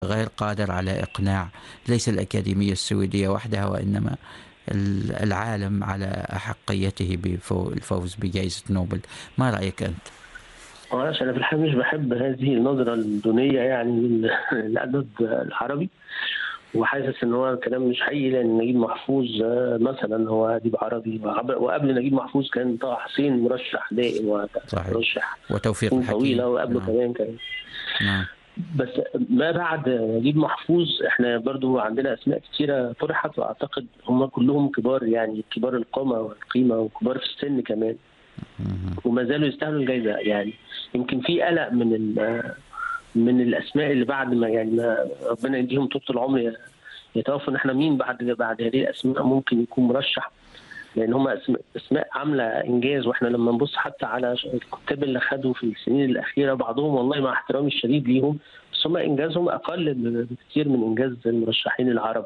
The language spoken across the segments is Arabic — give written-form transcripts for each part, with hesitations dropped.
غير قادر على إقناع ليس الأكاديمية السويدية وحدها وإنما العالم على أحقيته بالفوز بجائزة نوبل. ما رأيك أنت؟ عشان أنا في الحقيقة مش بحب هذه النظرة الدونية يعني للأدب العربي، وحاسس ان هو كلام مش حقيقي، لان نجيب محفوظ مثلا هو اديب عربي، وقبل نجيب محفوظ كان طه حسين مرشح دائم ومرشح وتوفيق سنين الحكيم طويله، وقبله كمان نعم. بس ما بعد نجيب محفوظ احنا برضو عندنا اسماء كثيره طرحت، واعتقد هم كلهم كبار، يعني كبار القامه والقيمه وكبار في السن كمان، وما زالوا يستاهلوا الجائزه. يعني يمكن في قلق من الاسماء اللي بعد ما ربنا يديهم طول العمر يتوفوا، ان احنا مين بعد هذه الاسماء ممكن يكون مرشح، لان هم اسماء عامله انجاز. واحنا لما نبص حتى على الكتاب اللي خدوا في السنين الاخيره، بعضهم والله مع احترامي الشديد ليهم، بس هم انجازهم اقل بكثير من انجاز المرشحين العرب.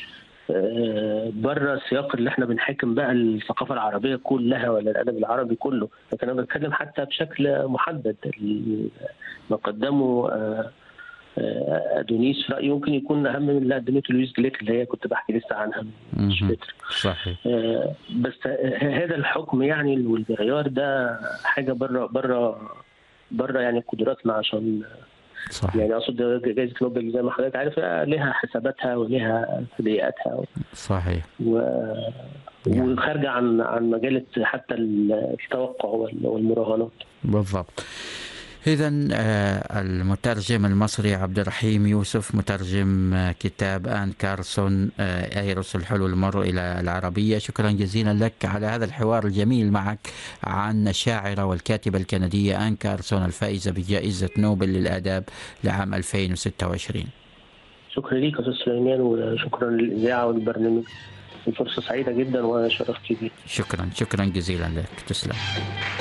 بره السياق اللي احنا بنحاكم بقى الثقافه العربيه كلها ولا الادب العربي كله، لكن انا بتكلم حتى بشكل محدد. ما قدمه أدونيس في رأيي ممكن يكون أهم من اللي قدمته لويس جليك اللي هي كنت بحكي لسه عنها مش فاكر. صحيح. بس هذا الحكم يعني والمعيار ده حاجة بره يعني قدراتنا، عشان صحيح. يعني أقصد جائزة نوبل زي ما حضرتك عارف لها حساباتها ولها سيئاتها. صحيح. وخارجة عن مجال حتى التوقع والمراهنات. بالضبط. إذن المترجم المصري عبد الرحيم يوسف، مترجم كتاب آن كارسون أيرس الحلو المر إلى العربية، شكرا جزيلا لك على هذا الحوار الجميل معك عن الشاعرة والكاتبة الكندية آن كارسون الفائزة بجائزة نوبل للآداب لعام 2026. شكرا لك أستاذ سليمان، وشكرا للإذاعة والبرنامج، الفرصة سعيدة جدا وشرفتي بي. شكرا جزيلا لك، تسلم.